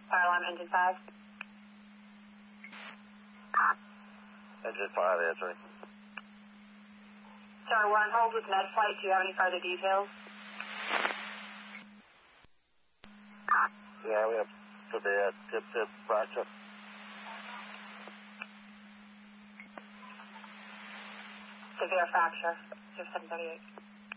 Fire alarm, engine 5. Engine 5 answering. Sir, we're on hold with MedFlight. Do you have any further details? Yeah, we have severe tip fracture. Severe fracture. 738.